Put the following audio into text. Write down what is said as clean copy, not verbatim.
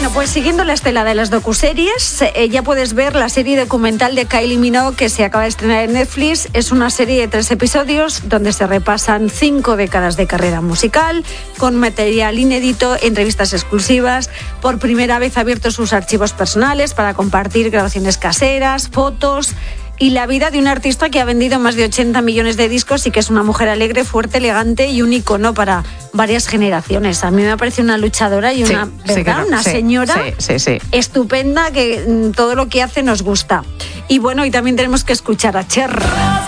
Bueno, pues siguiendo la estela de las docuseries, ya puedes ver la serie documental de Kylie Minogue que se acaba de estrenar en Netflix. Es una serie de 3 episodios donde se repasan 5 décadas de carrera musical, con material inédito, entrevistas exclusivas. Por primera vez ha abierto sus archivos personales para compartir grabaciones caseras, fotos y la vida de un artista que ha vendido más de 80 millones de discos y que es una mujer alegre, fuerte, elegante y un icono para varias generaciones. A mí me parece una luchadora y una, una señora estupenda, que todo lo que hace nos gusta. Y bueno, y también tenemos que escuchar a Cher.